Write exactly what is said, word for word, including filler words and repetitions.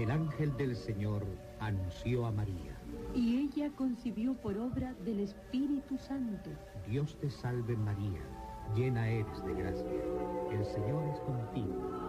el ángel del Señor anunció a María. Y ella concibió por obra del Espíritu Santo. Dios te salve María, llena eres de gracia, el Señor es contigo.